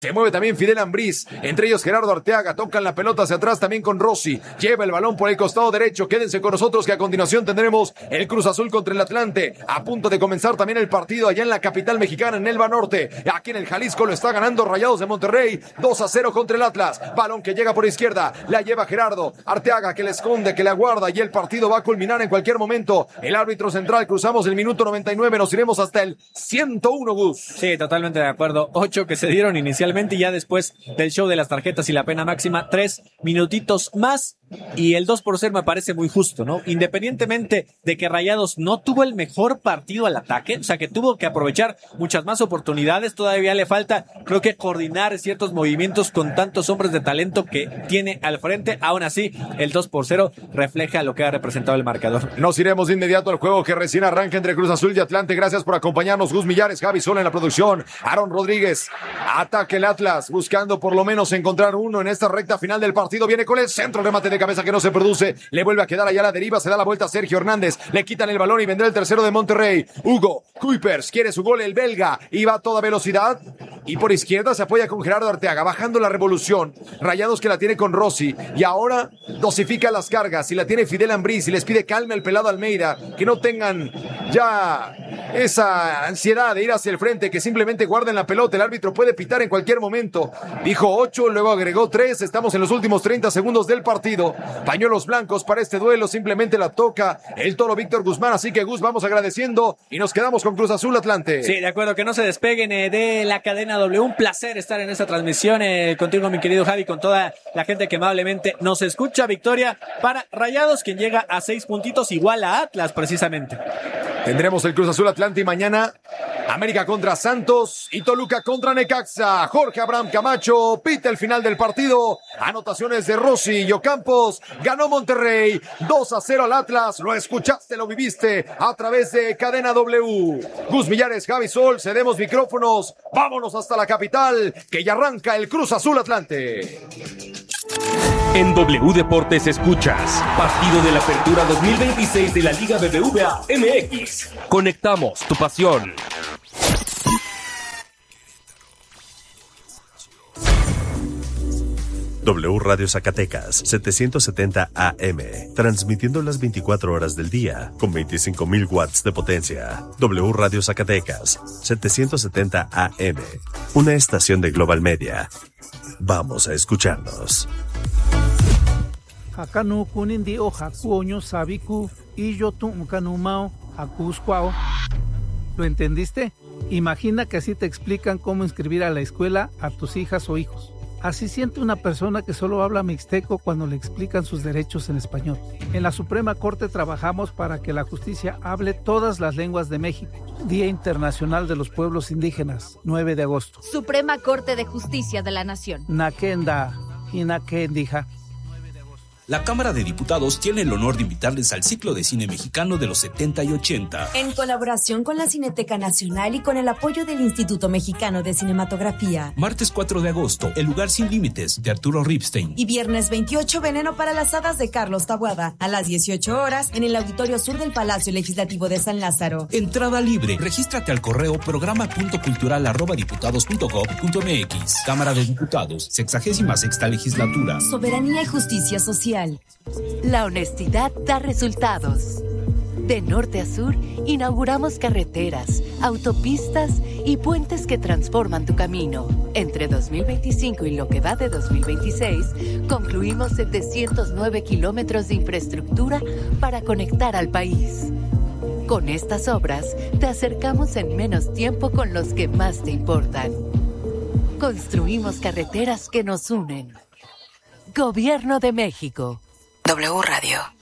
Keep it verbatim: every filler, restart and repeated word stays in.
Se mueve también Fidel Ambriz, entre ellos Gerardo Arteaga, tocan la pelota hacia atrás también con Rossi, lleva el balón por el costado derecho, quédense con nosotros que a continuación tendremos el Cruz Azul contra el Atlante, a punto de comenzar también el partido allá en la capital mexicana, en Elba Norte, aquí en el Jalisco lo está ganando Rayados de Monterrey, dos a cero contra el Atlas, balón que llega por izquierda, la lleva Gerardo Arteaga que le esconde, que le aguarda y el partido va a culminar en cualquier momento, el árbitro central, cruzamos el minuto noventa y nueve, nos iremos hasta el ciento uno, Gus. Sí, totalmente de acuerdo, ocho que se dieron inicialmente y ya después del show de las tarjetas y la pena máxima, tres minutitos más y el dos por cero me parece muy justo, ¿no? Independientemente de que Rayados no tuvo el mejor partido al ataque, o sea que tuvo que aprovechar muchas más oportunidades, todavía le falta, creo que coordinar ciertos movimientos con tantos hombres de talento que tiene al frente, aún así el dos por cero refleja lo que ha representado el marcador. Nos iremos de inmediato al juego que recién arranca entre Cruz Azul y Atlante, gracias por acompañarnos, Gus Millares, Javi Sola en la producción, Aaron Rodríguez, ataque el Atlas, buscando por lo menos encontrar uno en esta recta final del partido, viene con el centro, remate de cabeza que no se produce, le vuelve a quedar allá a la deriva, se da la vuelta a Sergio Hernández, le quitan el balón y vendrá el tercero de Monterrey, Hugo Kuipers, quiere su gol el belga, y va a toda velocidad, y por izquierda se apoya con Gerardo Arteaga, bajando la revolución, Rayados que la tiene con Rossi, y ahora dosifica las cargas, y la tiene Fidel Ambriz, y les pide calma el pelado Almeida, que no tengan ya esa ansiedad de ir hacia el frente, que simplemente guarden la pelota, el árbitro puede pitar en cualquier momento, dijo ocho, luego agregó tres, estamos en los últimos treinta segundos del partido, pañuelos blancos para este duelo, simplemente la toca el toro Víctor Guzmán, así que Gus, vamos agradeciendo y nos quedamos con Cruz Azul Atlante. Sí, de acuerdo, que no se despeguen eh, de la cadena W, un placer estar en esta transmisión eh, contigo mi querido Javi, con toda la gente que amablemente nos escucha, victoria para Rayados, quien llega a seis puntitos, igual a Atlas precisamente. Tendremos el Cruz Azul Atlante y mañana América contra Santos y Toluca contra Necaxa. Jorge Abraham Camacho pita el final del partido. Anotaciones de Rossi y Ocampos. Ganó Monterrey dos a cero al Atlas. Lo escuchaste, lo viviste a través de Cadena W. Gus Millares, Javi Sol, cedemos micrófonos. Vámonos hasta la capital, que ya arranca el Cruz Azul Atlante. En W Deportes escuchas partido de la Apertura dos mil veintiséis de la Liga B B V A M X. Conectamos tu pasión. W Radio Zacatecas, setecientos setenta A M, transmitiendo las veinticuatro horas del día, con veinticinco mil watts de potencia. W Radio Zacatecas, setecientos setenta A M, una estación de Global Media. Vamos a escucharnos. Hakanu kunindi o hakuoño sabiku y yo tu kanumao hakusquao. ¿Lo entendiste? Imagina que así te explican cómo inscribir a la escuela a tus hijas o hijos. Así siente una persona que solo habla mixteco cuando le explican sus derechos en español. En la Suprema Corte trabajamos para que la justicia hable todas las lenguas de México. Día Internacional de los Pueblos Indígenas, nueve de agosto. Suprema Corte de Justicia de la Nación. Nakenda y Nakendija. La Cámara de Diputados tiene el honor de invitarles al ciclo de cine mexicano de los setenta y ochenta. En colaboración con la Cineteca Nacional y con el apoyo del Instituto Mexicano de Cinematografía. Martes cuatro de agosto, El lugar sin límites, de Arturo Ripstein. Y viernes veintiocho, Veneno para las hadas, de Carlos Taboada. A las dieciocho horas, en el Auditorio Sur del Palacio Legislativo de San Lázaro. Entrada libre. Regístrate al correo programa punto cultural arroba diputados punto gob punto mx. Cámara de Diputados, sexagésima sexta legislatura. Soberanía y justicia social. La honestidad da resultados. De norte a sur, inauguramos carreteras, autopistas y puentes que transforman tu camino. Entre dos mil veinticinco y lo que va de dos mil veintiséis, concluimos setecientos nueve kilómetros de infraestructura para conectar al país. Con estas obras, te acercamos en menos tiempo con los que más te importan. Construimos carreteras que nos unen. Gobierno de México. W Radio.